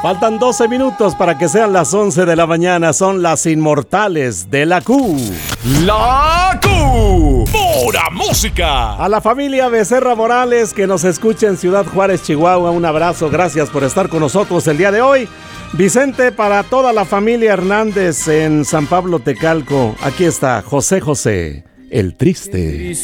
Faltan 12 minutos para que sean las 11 de la mañana. Son las inmortales de la Q. La Q. Pura música. A la familia Becerra Morales que nos escucha en Ciudad Juárez, Chihuahua, un abrazo. Gracias por estar con nosotros el día de hoy. Vicente, para toda la familia Hernández en San Pablo Tecalco. Aquí está José José, el triste.